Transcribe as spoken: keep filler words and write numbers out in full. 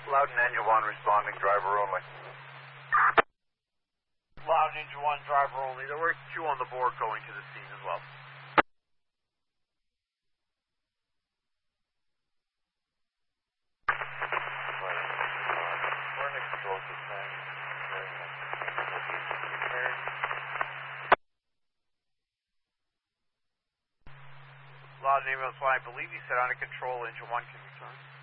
Loudon Engine one responding, driver only. Loudon Engine one, driver only. There were two on the board going to the scene as well. Loudon Ambulance one, I believe you said under control, engine one can return.